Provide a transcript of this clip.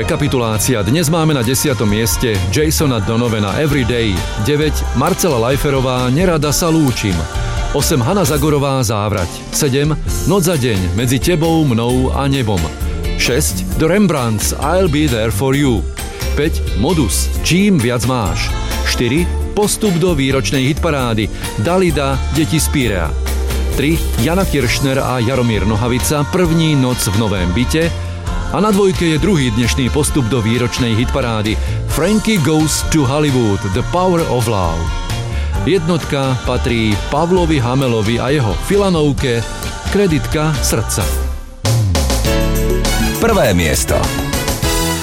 rekapitulácia. Dnes máme na 10. mieste Jasona Donovana Everyday, 9 Marcela Lajferová Nerada sa lúčim, 8 Hana Zagorová Závrať, 7 Noc za deň medzi tebou, mnou a nebom, 6 The Rembrandts I'll be there for you, 5 Modus Čím viac máš, 4 Postup do výročnej hitparády Dalida Deti z Pírea, 3 Jana Kiršner a Jaromír Nohavica První noc v novém byte a na dvojke je druhý dnešný postup do výročnej hitparády Frankie Goes to Hollywood The Power of Love. Jednotka patrí Pavlovi Hamelovi a jeho filanovke Kreditka srdca. Prvé miesto.